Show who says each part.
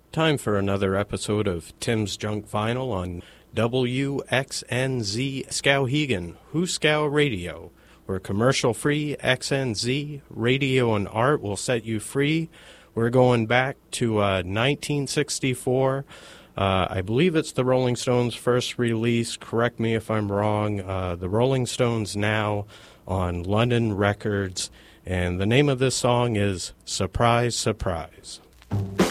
Speaker 1: Time for another episode of Tim's Junk Vinyl on WXNZ Skowhegan, Hooskow Radio, where commercial-free XNZ radio and art will set you free. We're going back to 1964. I believe it's the Rolling Stones' first release. Correct me if I'm wrong. The Rolling Stones Now on London Records. And the name of this song is Surprise, Surprise.